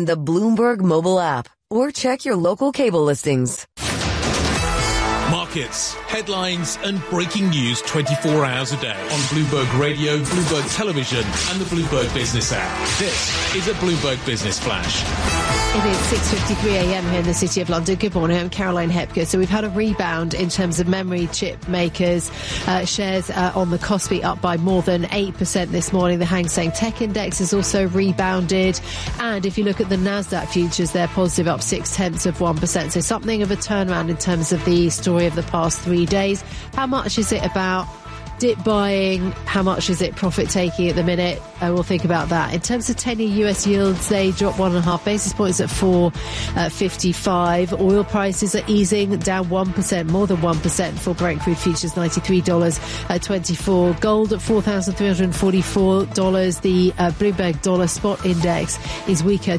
the Bloomberg mobile app, or check your local cable listings. Markets, headlines and breaking news 24 hours a day on Bloomberg Radio, Bloomberg Television and the Bloomberg Business app. This is a Bloomberg Business Flash. It is 6:53am here in the City of London. Good morning, I'm Caroline Hepker. So we've had a rebound in terms of memory chip makers. Shares on the Kospi up by more than 8% this morning. The Hang Seng Tech Index has also rebounded. And if you look at the Nasdaq futures, they're positive, up 0.6%. So something of a turnaround in terms of the story of the past 3 days. How much is it about dip buying? How much is it profit taking at the minute? We'll think about that. In terms of 10-year US yields, they dropped 1.5 basis points at 4.55. Oil prices are easing, down 1%, more than 1% for Brent crude futures, $93.24. Gold at $4,344. The Bloomberg dollar spot index is weaker,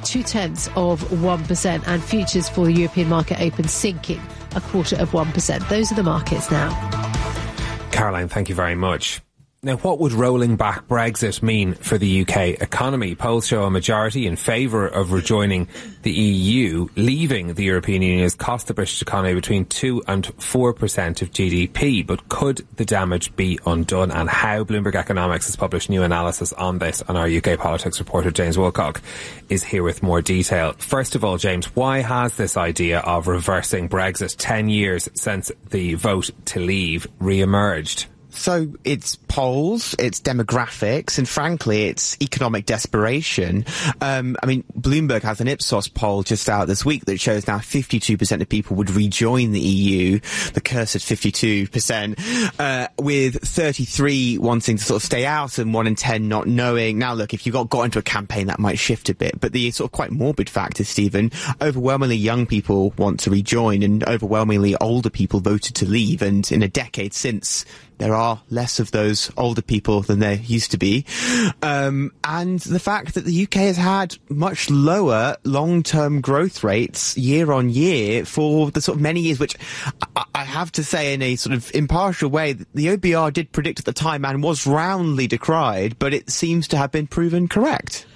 0.2%, and futures for the European market open sinking 0.25%. Those are the markets now. Caroline, thank you very much. Now, what would rolling back Brexit mean for the UK economy? Polls show a majority in favour of rejoining the EU. Leaving the European Union has cost the British economy between 2 and 4% of GDP. But could the damage be undone? And how? Bloomberg Economics has published new analysis on this, and our UK politics reporter James Woolcock is here with more detail. First of all, James, why has this idea of reversing Brexit 10 years since the vote to leave re-emerged? So it's polls, it's demographics, and frankly, it's economic desperation. Bloomberg has an Ipsos poll just out this week that shows now 52% of people would rejoin the EU, the cursed 52%, with 33 wanting to sort of stay out and 1 in 10 not knowing. Now, look, if you got into a campaign, that might shift a bit. But the sort of quite morbid fact is, Stephen, overwhelmingly young people want to rejoin and overwhelmingly older people voted to leave. And in a decade since, there are less of those older people than there used to be. And the fact that the UK has had much lower long-term growth rates year on year for the sort of many years, which I have to say in a sort of impartial way, the OBR did predict at the time and was roundly decried, but it seems to have been proven correct.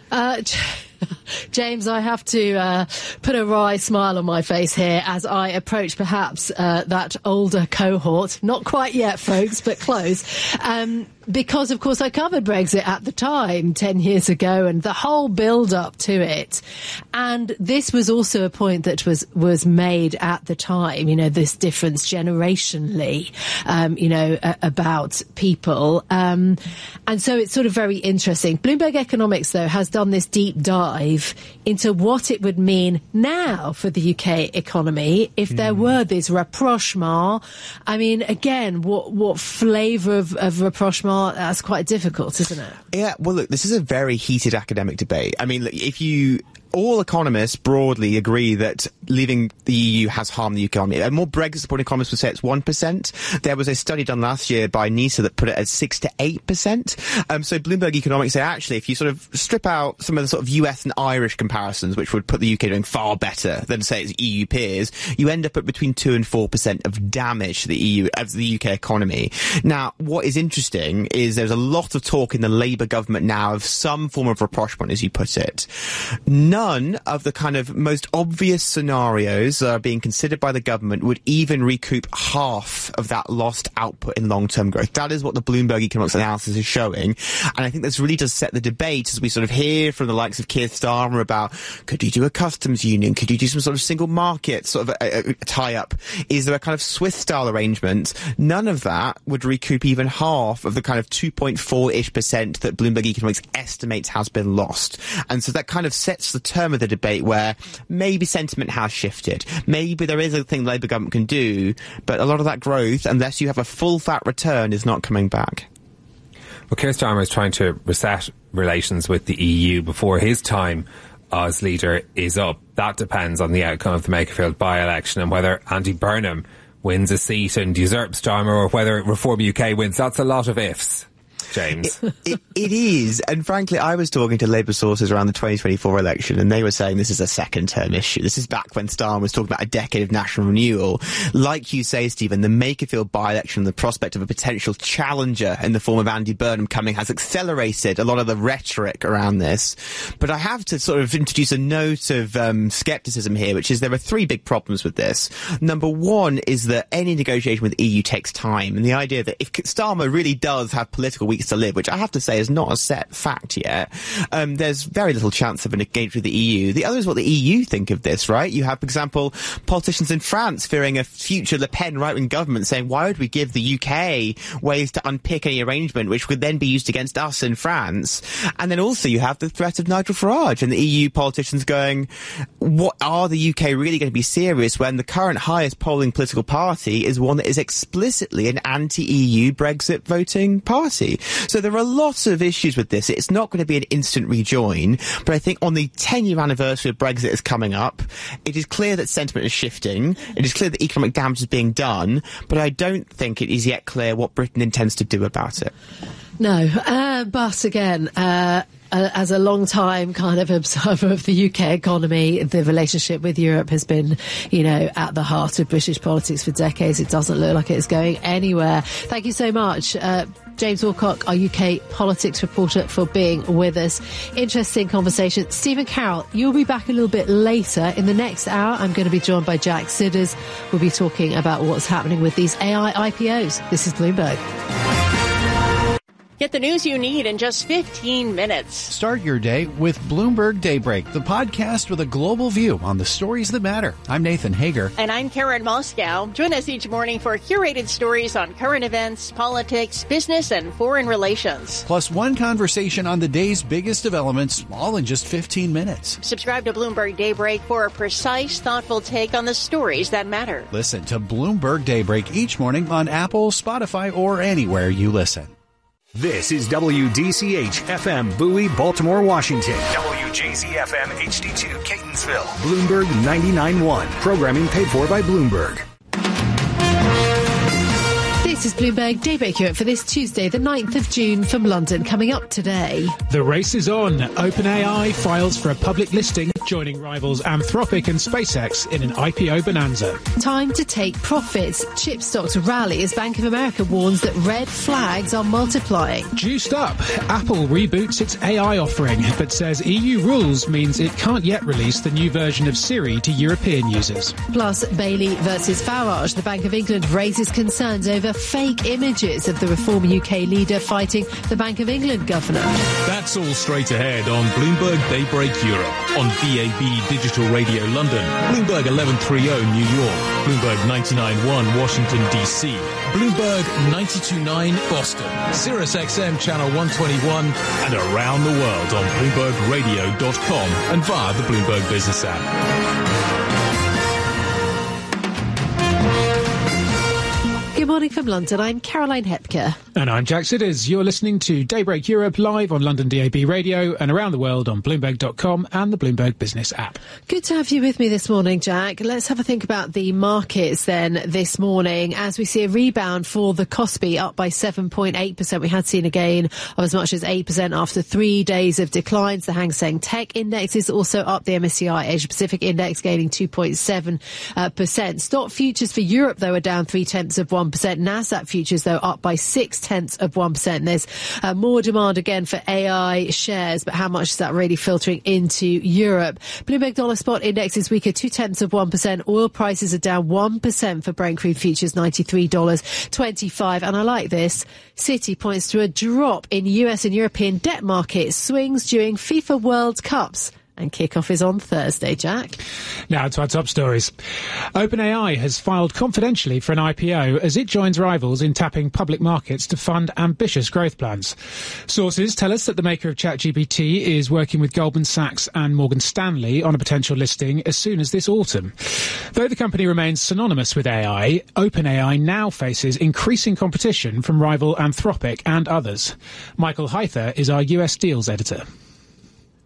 James, I have to put a wry smile on my face here as I approach perhaps that older cohort. Not quite yet, folks, but close. Because, of course, I covered Brexit at the time, 10 years ago, and the whole build-up to it. And this was also a point that was made at the time, this difference generationally, about people. And so it's sort of very interesting. Bloomberg Economics, though, has done this deep dive into what it would mean now for the UK economy if there were this rapprochement. I mean, again, what flavour of rapprochement? That's quite difficult, isn't it? Yeah, well, look, this is a very heated academic debate. I mean, all economists broadly agree that leaving the EU has harmed the economy. More Brexit-supporting economists would say it's 1%. There was a study done last year by NISA that put it at 6 to 8%. So Bloomberg Economics say, actually, if you sort of strip out some of the sort of US and Irish comparisons, which would put the UK doing far better than, say, its EU peers, you end up at between 2 and 4% of damage to the UK economy. Now, what is interesting is there's a lot of talk in the Labour government now of some form of rapprochement, as you put it. None of the kind of most obvious scenarios that are being considered by the government would even recoup half of that lost output in long-term growth. That is what the Bloomberg Economics analysis is showing. And I think this really does set the debate as we sort of hear from the likes of Keir Starmer about, could you do a customs union? Could you do some sort of single market sort of a tie-up? Is there a kind of Swiss-style arrangement? None of that would recoup even half of the kind of 2.4-ish% that Bloomberg Economics estimates has been lost. And so that kind of sets the term of the debate where maybe sentiment has shifted. Maybe there is a thing the Labour government can do, but a lot of that growth, unless you have a full fat return, is not coming back. Well, Keir Starmer is trying to reset relations with the EU before his time as leader is up. That depends on the outcome of the Makerfield by-election and whether Andy Burnham wins a seat and usurps Starmer or whether Reform UK wins. That's a lot of ifs. James. It is. And frankly, I was talking to Labour sources around the 2024 election, and they were saying this is a second-term issue. This is back when Starmer was talking about a decade of national renewal. Like you say, Stephen, the Makerfield by-election, the prospect of a potential challenger in the form of Andy Burnham coming has accelerated a lot of the rhetoric around this. But I have to sort of introduce a note of scepticism here, which is there are three big problems with this. Number one is that any negotiation with the EU takes time, and the idea that if Starmer really does have political weeks to live, which I have to say is not a set fact yet, there's very little chance of an engagement with the EU. The other is what the EU think of this, right? You have, for example, politicians in France fearing a future Le Pen right-wing government saying, why would we give the UK ways to unpick any arrangement which could then be used against us in France? And then also you have the threat of Nigel Farage and the EU politicians going, what are the UK really going to be serious when the current highest polling political party is one that is explicitly an anti-EU Brexit voting party? So there are lots of issues with this. It's not going to be an instant rejoin, but I think on the 10-year anniversary of Brexit is coming up, it is clear that sentiment is shifting. It is clear that economic damage is being done, but I don't think it is yet clear what Britain intends to do about it. No, but again, as a long-time kind of observer of the UK economy, the relationship with Europe has been, at the heart of British politics for decades. It doesn't look like it's going anywhere. Thank you so much, James Wilcock, our UK politics reporter, for being with us. Interesting conversation. Stephen Carroll, you'll be back a little bit later. In the next hour, I'm going to be joined by Jack Sidders. We'll be talking about what's happening with these AI IPOs. This is Bloomberg. Get the news you need in just 15 minutes. Start your day with Bloomberg Daybreak, the podcast with a global view on the stories that matter. I'm Nathan Hager. And I'm Karen Moscow. Join us each morning for curated stories on current events, politics, business, and foreign relations. Plus one conversation on the day's biggest developments, all in just 15 minutes. Subscribe to Bloomberg Daybreak for a precise, thoughtful take on the stories that matter. Listen to Bloomberg Daybreak each morning on Apple, Spotify, or anywhere you listen. This is WDCH FM Bowie, Baltimore, Washington. WJZ FM HD2 Catonsville. Bloomberg 99.1. Programming paid for by Bloomberg. This is Bloomberg Daybreak Europe for this Tuesday, the 9th of June from London. Coming up today. The race is on. OpenAI files for a public listing, joining rivals Anthropic and SpaceX in an IPO bonanza. Time to take profits. Chip stocks rally as Bank of America warns that red flags are multiplying. Juiced up. Apple reboots its AI offering, but says EU rules means it can't yet release the new version of Siri to European users. Plus, Bailey versus Farage. The Bank of England raises concerns over fake images of the Reform UK leader fighting the Bank of England governor. That's all straight ahead on Bloomberg Daybreak Europe, on DAB Digital Radio London, Bloomberg 1130 New York, Bloomberg 99.1 Washington DC, Bloomberg 92.9 Boston, Sirius XM Channel 121, and around the world on BloombergRadio.com and via the Bloomberg Business app. Good morning from London. I'm Caroline Hepker. And I'm Jack Sidders. You're listening to Daybreak Europe live on London DAB Radio and around the world on Bloomberg.com and the Bloomberg Business app. Good to have you with me this morning, Jack. Let's have a think about the markets then this morning as we see a rebound for the Kospi up by 7.8%. We had seen a gain of as much as 8% after 3 days of declines. The Hang Seng Tech Index is also up. The MSCI Asia Pacific Index gaining 2.7%. Stock futures for Europe, though, are down 0.3%. Nasdaq futures, though, up by 0.6%. There's more demand again for AI shares, but how much is that really filtering into Europe? Bloomberg Dollar Spot Index is weaker, 0.2%. Oil prices are down 1% for Brent crude futures, $93.25. And I like this. Citi points to a drop in US and European debt market swings during FIFA World Cups. And kickoff is on Thursday, Jack. Now to our top stories. OpenAI has filed confidentially for an IPO as it joins rivals in tapping public markets to fund ambitious growth plans. Sources tell us that the maker of ChatGPT is working with Goldman Sachs and Morgan Stanley on a potential listing as soon as this autumn. Though the company remains synonymous with AI, OpenAI now faces increasing competition from rival Anthropic and others. Michael Heither is our US deals editor.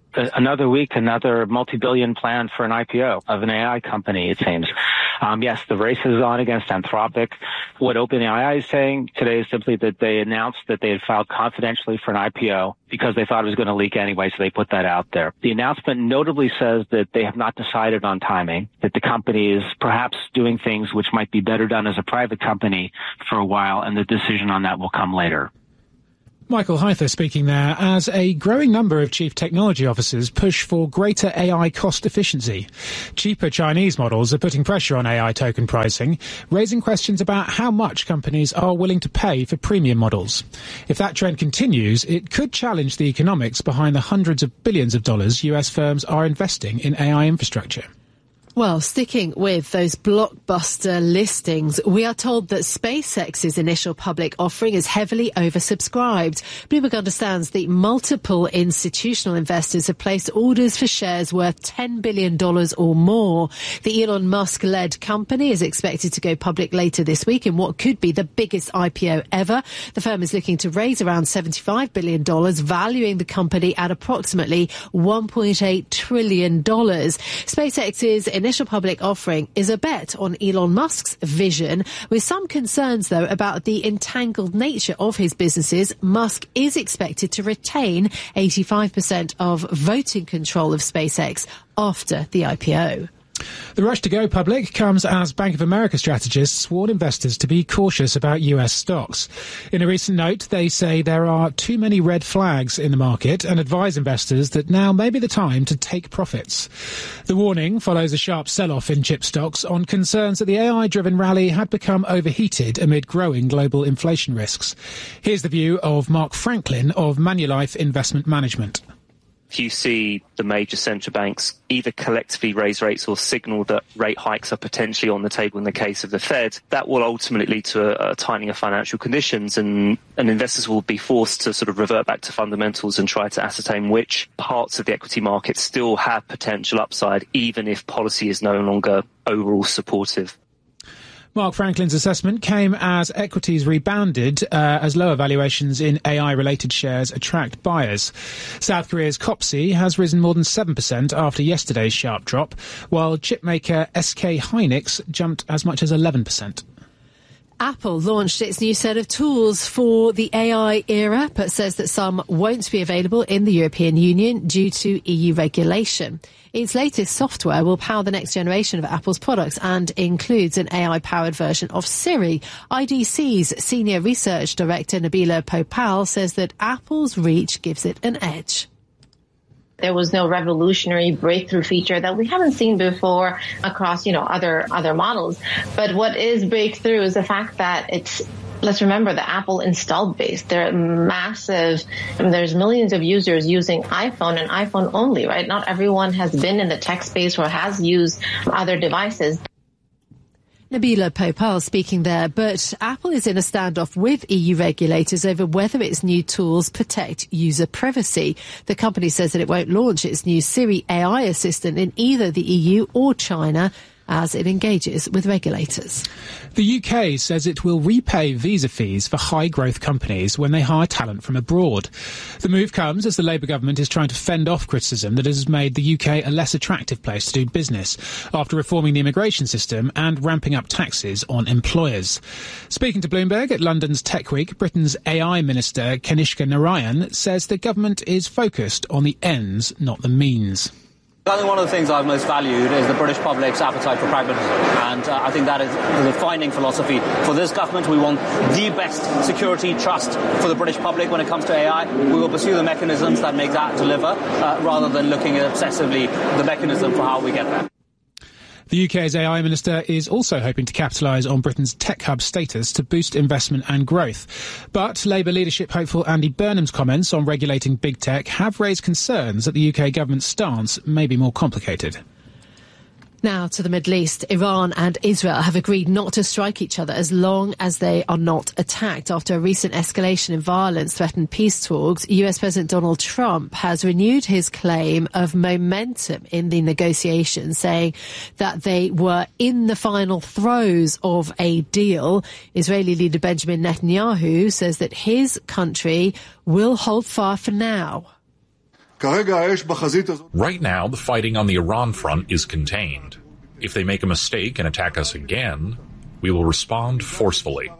another week, another multi-billion plan for an IPO of an AI company, it seems. Yes, the race is on against Anthropic. What OpenAI is saying today is simply that they announced that they had filed confidentially for an IPO because they thought it was going to leak anyway, so they put that out there. The announcement notably says that they have not decided on timing, that the company is perhaps doing things which might be better done as a private company for a while, and the decision on that will come later. Michael Hyther speaking there as a growing number of chief technology officers push for greater AI cost efficiency. Cheaper Chinese models are putting pressure on AI token pricing, raising questions about how much companies are willing to pay for premium models. If that trend continues, it could challenge the economics behind the hundreds of billions of dollars US firms are investing in AI infrastructure. Well, sticking with those blockbuster listings, we are told that SpaceX's initial public offering is heavily oversubscribed. Bloomberg understands that multiple institutional investors have placed orders for shares worth $10 billion or more. The Elon Musk-led company is expected to go public later this week in what could be the biggest IPO ever. The firm is looking to raise around $75 billion, valuing the company at approximately $1.8 trillion. SpaceX's initial public offering is a bet on Elon Musk's vision, with some concerns, though, about the entangled nature of his businesses. Musk is expected to retain 85% of voting control of SpaceX after the IPO. The rush to go public comes as Bank of America strategists warn investors to be cautious about US stocks. In a recent note, they say there are too many red flags in the market and advise investors that now may be the time to take profits. The warning follows a sharp sell-off in chip stocks on concerns that the AI-driven rally had become overheated amid growing global inflation risks. Here's the view of Mark Franklin of Manulife Investment Management. If you see the major central banks either collectively raise rates or signal that rate hikes are potentially on the table in the case of the Fed, that will ultimately lead to a tightening of financial conditions, and investors will be forced to sort of revert back to fundamentals and try to ascertain which parts of the equity market still have potential upside, even if policy is no longer overall supportive. Mark Franklin's assessment came as equities rebounded as lower valuations in AI-related shares attract buyers. South Korea's KOPSI has risen more than 7% after yesterday's sharp drop, while chipmaker SK Hynix jumped as much as 11%. Apple launched its new set of tools for the AI era, but says that some won't be available in the European Union due to EU regulation. Its latest software will power the next generation of Apple's products and includes an AI-powered version of Siri. IDC's Senior Research Director Nabila Popal says that Apple's reach gives it an edge. There was no revolutionary breakthrough feature that we haven't seen before across, other models. But what is breakthrough is the fact that let's remember the Apple installed base. They're massive. There's millions of users using iPhone and iPhone only, right? Not everyone has been in the tech space or has used other devices. Nabila Popal speaking there, but Apple is in a standoff with EU regulators over whether its new tools protect user privacy. The company says that it won't launch its new Siri AI assistant in either the EU or China as it engages with regulators. The UK says it will repay visa fees for high-growth companies when they hire talent from abroad. The move comes as the Labour government is trying to fend off criticism that it has made the UK a less attractive place to do business after reforming the immigration system and ramping up taxes on employers. Speaking to Bloomberg at London's Tech Week, Britain's AI Minister Kanishka Narayan says the government is focused on the ends, not the means. I think one of the things I've most valued is the British public's appetite for pragmatism, and I think that is the defining philosophy for this government. We want the best security trust for the British public when it comes to AI. We will pursue the mechanisms that make that deliver, rather than looking at obsessively the mechanism for how we get there. The UK's AI Minister is also hoping to capitalise on Britain's tech hub status to boost investment and growth. But Labour leadership hopeful Andy Burnham's comments on regulating big tech have raised concerns that the UK government's stance may be more complicated. Now to the Middle East. Iran and Israel have agreed not to strike each other as long as they are not attacked. After a recent escalation in violence threatened peace talks, US President Donald Trump has renewed his claim of momentum in the negotiations, saying that they were in the final throes of a deal. Israeli leader Benjamin Netanyahu says that his country will hold fire for now. Right now, the fighting on the Iran front is contained. If they make a mistake and attack us again, we will respond forcefully.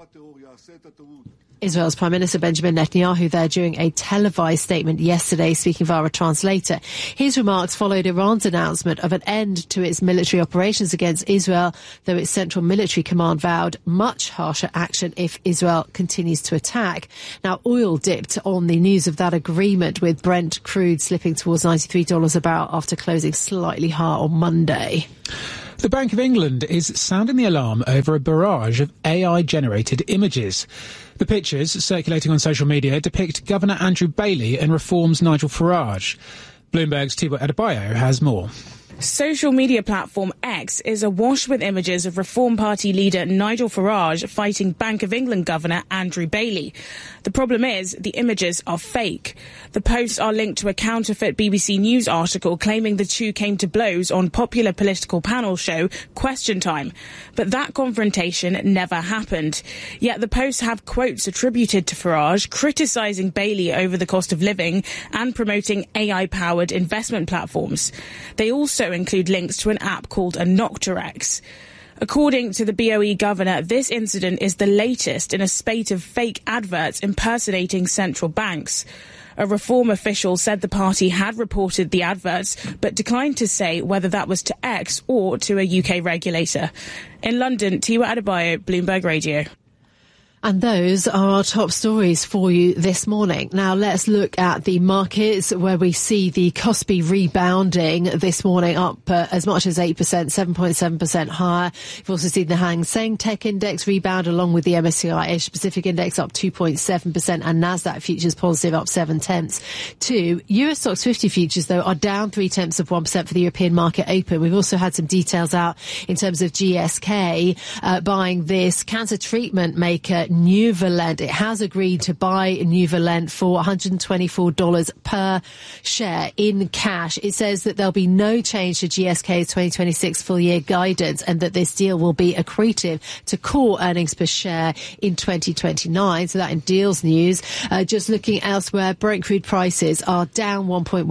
Israel's Prime Minister Benjamin Netanyahu there during a televised statement yesterday, speaking via a translator. His remarks followed Iran's announcement of an end to its military operations against Israel, though its Central Military Command vowed much harsher action if Israel continues to attack. Now, oil dipped on the news of that agreement, with Brent crude slipping towards $93 a barrel after closing slightly higher on Monday. The Bank of England is sounding the alarm over a barrage of AI-generated images. The pictures circulating on social media depict Governor Andrew Bailey and Reform's Nigel Farage. Bloomberg's Thibaut Adebayo has more. Social media platform X is awash with images of Reform Party leader Nigel Farage fighting Bank of England Governor Andrew Bailey. The problem is the images are fake. The posts are linked to a counterfeit BBC News article claiming the two came to blows on popular political panel show Question Time. But that confrontation never happened. Yet the posts have quotes attributed to Farage criticising Bailey over the cost of living and promoting AI-powered investment platforms. They also include links to an app called Anoctarex. According to the BOE governor, this incident is the latest in a spate of fake adverts impersonating central banks. A Reform official said the party had reported the adverts, but declined to say whether that was to X or to a UK regulator. In London, Tiwa Adebayo, Bloomberg Radio. And those are our top stories for you this morning. Now let's look at the markets, where we see the Kospi rebounding this morning, up as much as 8%, 7.7% higher. You've also seen the Hang Seng Tech Index rebound, along with the MSCI Asia Pacific Index up 2.7%, and Nasdaq futures positive up 0.7. US Stocks 50 futures, though, are down 0.3% for the European market open. We've also had some details out in terms of GSK buying this cancer treatment maker Nuvalent. It has agreed to buy Nuvalent for $124 per share in cash. It says that there'll be no change to GSK's 2026 full-year guidance, and that this deal will be accretive to core earnings per share in 2029. So that in deals news. Just looking elsewhere, Brent crude prices are down 1.1%,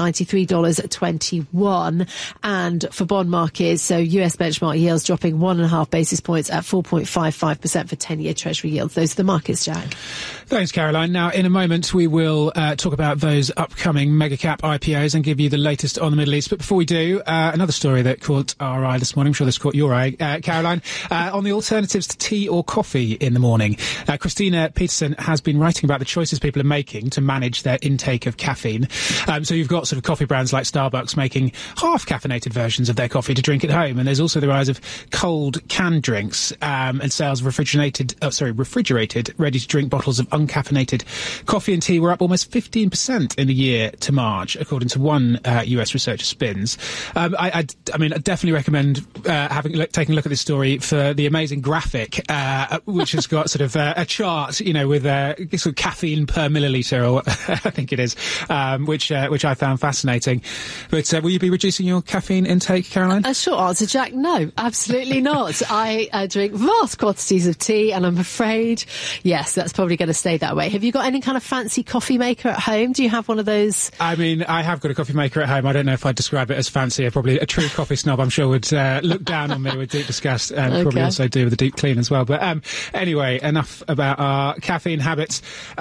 $93.21. And for bond markets, so US benchmark yields dropping 1.5 basis points at 4.55% for 10-year Treasury yields. Those are the markets, Jack. Thanks, Caroline. Now, in a moment, we will talk about those upcoming mega-cap IPOs and give you the latest on the Middle East. But before we do, another story that caught our eye this morning. I'm sure this caught your eye, Caroline, on the alternatives to tea or coffee in the morning. Christina Peterson has been writing about the choices people are making to manage their intake of caffeine. So you've got sort of coffee brands like Starbucks making half-caffeinated versions of their coffee to drink at home. And there's also the rise of cold canned drinks and sales of refrigerated, ready-to-drink bottles of uncaffeinated coffee and tea were up almost 15% in the year to March, according to one US researcher, Spins. I definitely recommend taking a look at this story for the amazing graphic, which has got sort of a chart, with sort of caffeine per milliliter, or I think it is, which I found fascinating. But will you be reducing your caffeine intake, Caroline? A short answer, Jack, no, absolutely not. I drink vast quantities of tea, and I'm afraid, yes, that's probably going to stay that way. Have you got any kind of fancy coffee maker at home? Do you have one of those? I mean, I have got a coffee maker at home. I don't know if I'd describe it as fancy. Probably a true coffee snob, I'm sure, would look down on me with deep disgust, and probably also do with a deep clean as well. But anyway, enough about our caffeine habits.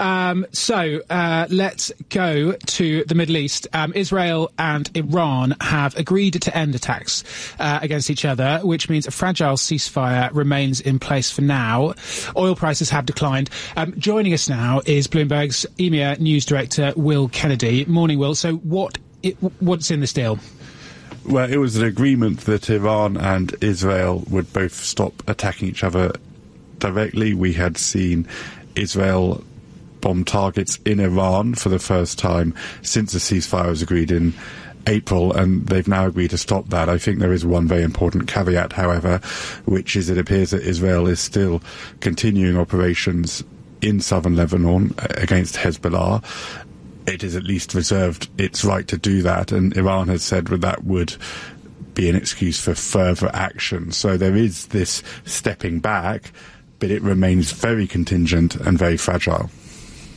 So let's go to the Middle East. Israel and Iran have agreed to end attacks against each other, which means a fragile ceasefire remains in place for now. Oil prices have declined. Joining us now is Bloomberg's EMEA News Director, Will Kennedy. Morning, Will. So what's in this deal? Well, it was an agreement that Iran and Israel would both stop attacking each other directly. We had seen Israel bomb targets in Iran for the first time since the ceasefire was agreed in April, and they've now agreed to stop that. I think there is one very important caveat, however, which is it appears that Israel is still continuing operations in southern Lebanon against Hezbollah. It is at least reserved its right to do that, and Iran has said that would be an excuse for further action. So there is this stepping back, but it remains very contingent and very fragile.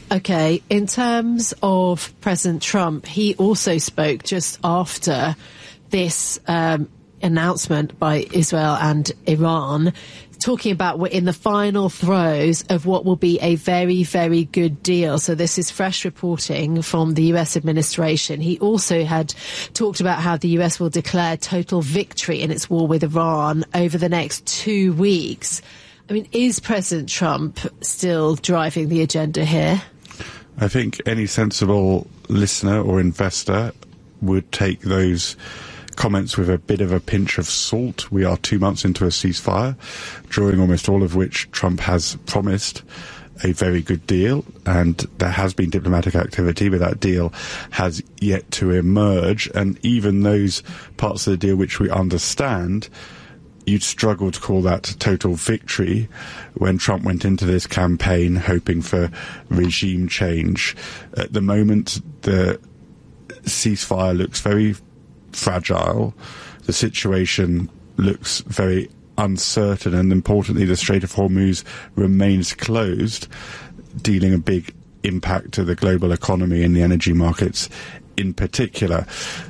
Okay, in terms of President Trump, he also spoke just after this announcement by Israel and Iran, talking about we're in the final throes of what will be a very, very good deal. So this is fresh reporting from the US administration. He also had talked about how the US will declare total victory in its war with Iran over the next 2 weeks. I mean, is President Trump still driving the agenda here? I think any sensible listener or investor would take those comments with a bit of a pinch of salt. We are 2 months into a ceasefire, during almost all of which Trump has promised a very good deal, and there has been diplomatic activity, but that deal has yet to emerge. And even those parts of the deal which we understand, you'd struggle to call that total victory when Trump went into this campaign hoping for regime change. At the moment, the ceasefire looks very fragile. The situation looks very uncertain, and importantly, the Strait of Hormuz remains closed, dealing a big impact to the global economy and the energy markets in particular.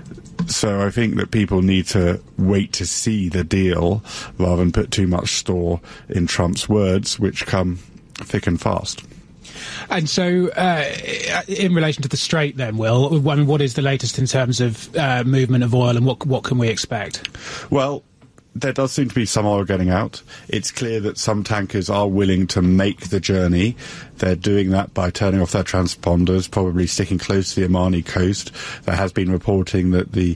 So I think that people need to wait to see the deal rather than put too much store in Trump's words, which come thick and fast. And so, in relation to the Strait then, Will, what is the latest in terms of movement of oil, and what can we expect? Well, there does seem to be some oil getting out. It's clear that some tankers are willing to make the journey. They're doing that by turning off their transponders, probably sticking close to the Omani coast. There has been reporting that the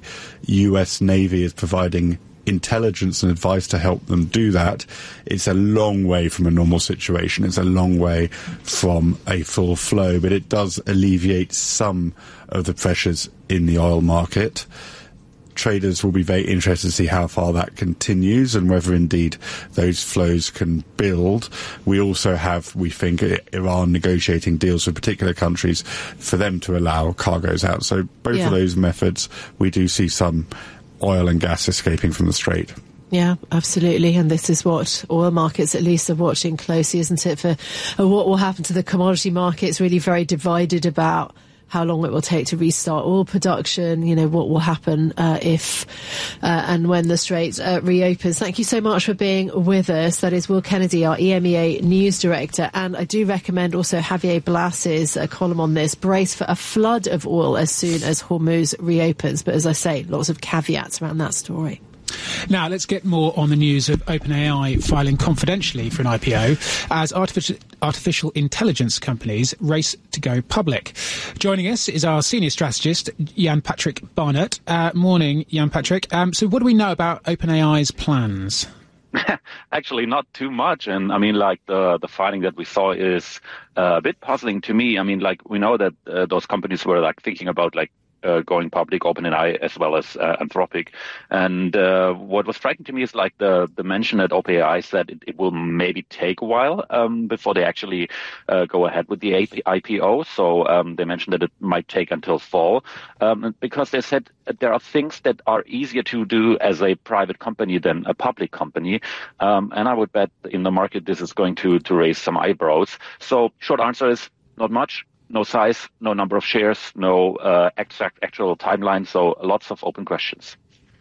US Navy is providing intelligence and advice to help them do that. It's a long way from a normal situation. It's a long way from a full flow, but it does alleviate some of the pressures in the oil market. Traders will be very interested to see how far that continues and whether indeed those flows can build. We also have, we think, Iran negotiating deals with particular countries for them to allow cargoes out. So both of those methods, we do see some oil and gas escaping from the Strait. Yeah, absolutely. And this is what oil markets at least are watching closely, isn't it? For what will happen to the commodity markets, really very divided about how long it will take to restart oil production, you know, what will happen if and when the Strait reopens. Thank you so much for being with us. That is Will Kennedy, our EMEA News Director. And I do recommend also Javier Blas's column on this, brace for a flood of oil as soon as Hormuz reopens. But as I say, lots of caveats around that story. Now, let's get more on the news of OpenAI filing confidentially for an IPO as artificial intelligence companies race to go public. Joining us is our senior strategist, Jan Patrick Barnett. Morning, Jan Patrick. So what do we know about OpenAI's plans? Actually, not too much. And I mean, like the filing that we saw is a bit puzzling to me. I mean, like we know that those companies were like thinking about like going public, OpenAI as well as Anthropic. And what was striking to me is like the mention that OpenAI said it will maybe take a while before they actually go ahead with the IPO. So they mentioned that it might take until fall because they said there are things that are easier to do as a private company than a public company. And I would bet in the market this is going to raise some eyebrows. So short answer is not much. No size, no number of shares, no actual timeline, so lots of open questions.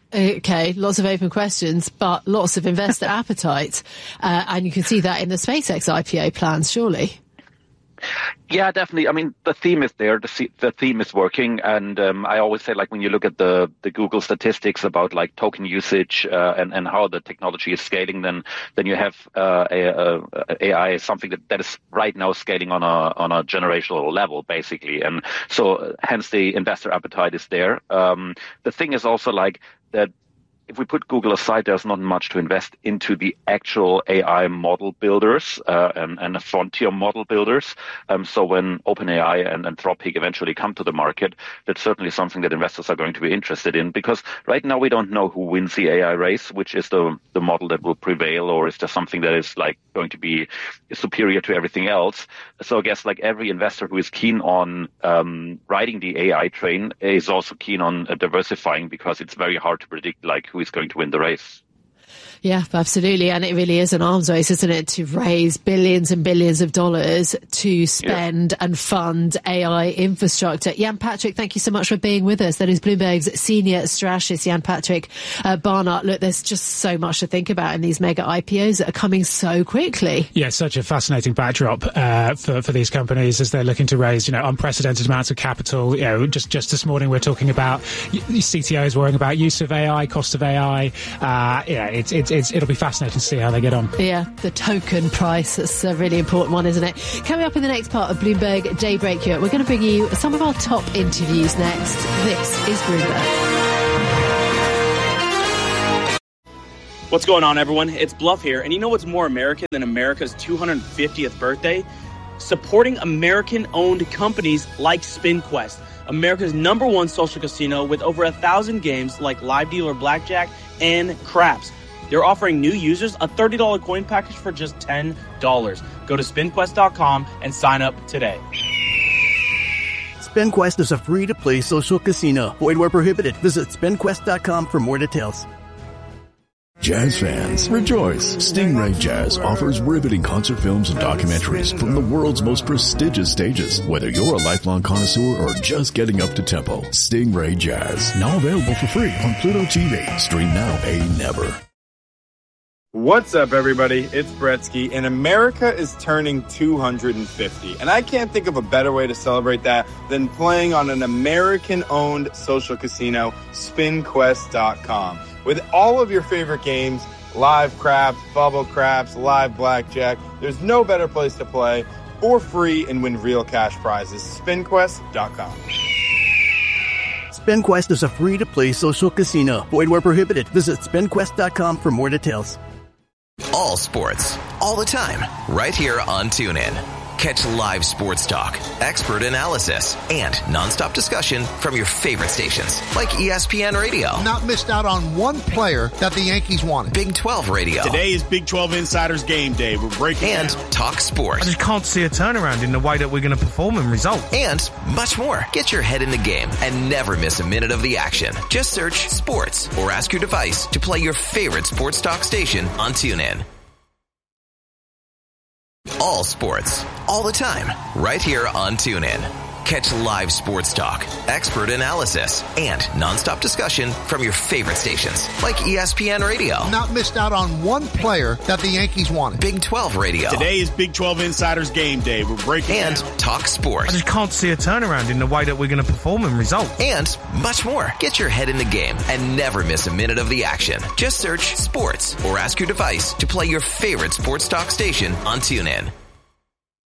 Okay, lots of open questions, but lots of investor appetite. And you can see that in the SpaceX IPO plans, surely. Yeah, definitely. I mean, the theme is there. The theme is working. And I always say, like, when you look at the Google statistics about, like, token usage and how the technology is scaling, then you have AI, something that is right now scaling on a generational level, basically. And so hence the investor appetite is there. The thing is also, like, that if we put Google aside, there's not much to invest into the actual AI model builders and the frontier model builders. So when OpenAI and Anthropic eventually come to the market, that's certainly something that investors are going to be interested in, because right now we don't know who wins the AI race, which is the model that will prevail, or is there something that is like going to be superior to everything else. So I guess like every investor who is keen on riding the AI train is also keen on diversifying, because it's very hard to predict like who is going to win the race. Yeah, absolutely. And it really is an arms race, isn't it, to raise billions and billions of dollars to spend and fund AI infrastructure. Jan Patrick, thank you so much for being with us. That is Bloomberg's senior strategist, Jan Patrick Barnard. Look, there's just so much to think about in these mega IPOs that are coming so quickly. Yeah, such a fascinating backdrop for these companies as they're looking to raise, unprecedented amounts of capital. Just this morning we're talking about CTOs worrying about use of AI, cost of AI. It'll be fascinating to see how they get on. Yeah, the token price, that's a really important one, isn't it? Coming up in the next part of Bloomberg Daybreak Europe, we're going to bring you some of our top interviews next. This is Bloomberg. What's going on, everyone? It's Bluff here, and you know what's more American than America's 250th birthday? Supporting American-owned companies like SpinQuest, America's #1 social casino with over 1,000 games like Live Dealer Blackjack and Craps. They're offering new users a $30 coin package for just $10. Go to SpinQuest.com and sign up today. SpinQuest is a free-to-play social casino. Void where prohibited. Visit SpinQuest.com for more details. Jazz fans, rejoice! Stingray Jazz offers riveting concert films and documentaries from the world's most prestigious stages. Whether you're a lifelong connoisseur or just getting up to tempo, Stingray Jazz, now available for free on Pluto TV. Stream now, pay never. What's up, everybody? It's Bretsky, and America is turning 250. And I can't think of a better way to celebrate that than playing on an American-owned social casino, SpinQuest.com. With all of your favorite games, live craps, bubble craps, live blackjack, there's no better place to play for free and win real cash prizes. SpinQuest.com. SpinQuest is a free-to-play social casino. Void where prohibited. Visit SpinQuest.com for more details. All sports, all the time, right here on TuneIn. Catch live sports talk, expert analysis, and nonstop discussion from your favorite stations like ESPN Radio. Not missed out on one player that the Yankees wanted. Big 12 Radio. Today is Big 12 Insiders Game Day. We're breaking and down. Talk sports. I just can't see a turnaround in the way that we're going to perform and result. And much more. Get your head in the game and never miss a minute of the action. Just search sports or ask your device to play your favorite sports talk station on TuneIn. All sports, all the time, right here on TuneIn. Catch live sports talk, expert analysis, and nonstop discussion from your favorite stations like ESPN Radio. Not missed out on one player that the Yankees wanted. Big 12 Radio. Today is Big 12 Insiders Game Day. We're breaking and down. Talk sports. I just can't see a turnaround in the way that we're going to perform and result. And much more. Get your head in the game and never miss a minute of the action. Just search sports or ask your device to play your favorite sports talk station on TuneIn.